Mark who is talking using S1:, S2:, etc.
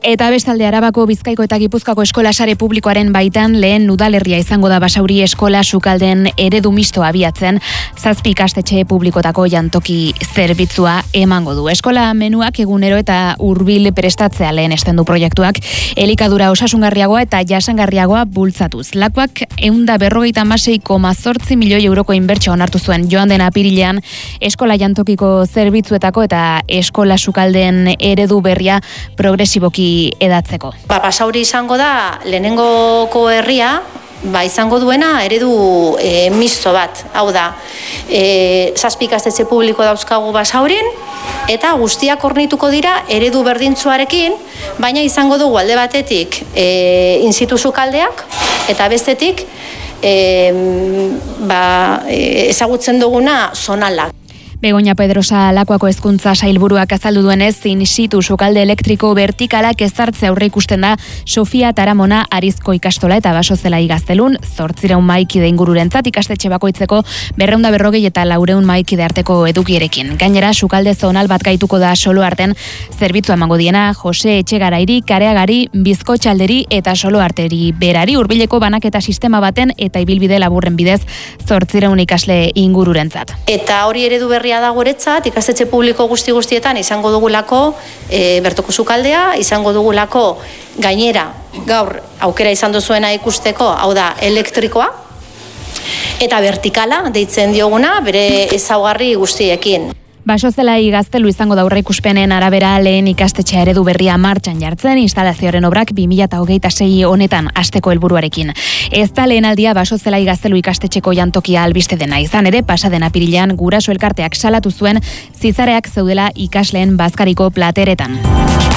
S1: Eta bestalde Arabako, Bizkaiko eta Gipuzkoako eskola sare publikoaren baitan lehen udalerria izango da Basauri eskola sukalden eredu mistoa abiatzen, 7 ikastetxe publikotako jantoki zerbitzua emango du. Eskola menuak egunero eta hurbil prestatzea lehenesten du proiektuak, elikadura osasungarriagoa eta jasangarriagoa bultzatuz. Lakuak 156,8 milioi euroko inbertsio onartu zuen joan den apirilean eskola jantokiko zerbitzuetako eta eskola sukalden eredu berria progresiboki edatzeko.
S2: Basauri izango da lehenengoko herria, izango duena eredu misto bat. Hau da, 7 ikastetxe publiko dauzkagu Basaurin, eta guztiak hornituko dira eredu berdintzuarekin, baina izango dugu alde batetik in-situ sukaldeak, eta bestetik ezagutzen duguna zonalak.
S1: Begoña Pedrosa Lakuako hezkuntza sailburuak azaldu duenez, in-situ sukalde elektriko vertikalak ezartze aurre ikusten da Sofia Taramona Arizko ikastola eta Basozela Gaztelun, 800 mahaikide ingururentzat ikastetxe bakoitzeko 240 eta 400 mahaikide arteko edukierekin. Gainera, sukalde zonal bat gaituko da Soloarten zerbitzua emango diena Jose Etxegarairi, Kareagari, Bizkotxalderi eta Soloarteri berari hurbileko banaketa sistema baten eta ibilbide laburren bidez 800 ikasle ingururentzat.
S2: Eta hori eredu berria da guretzat, ikastetxe publiko guztietan izango dugulako bertoko sukaldea, izango dugulako gainera gaur aukera izan duzuena ikusteko, hau da elektrikoa, eta vertikala deitzen dioguna bere ezaugarri guztiekin.
S1: Basozela Gaztelu izango da aurreikuspenen arabera lehen ikastetxe eredu berria martxan jartzen, instalazioaren obrak 2026 honetan hasteko helburuarekin. Ez da lehen aldia Basozela Gaztelu ikastetxeko jantokia albiste dena, izan ere pasaden apirilean guraso elkarteak salatu zuen zizareak zeudela ikasleen bazkariko plateretan.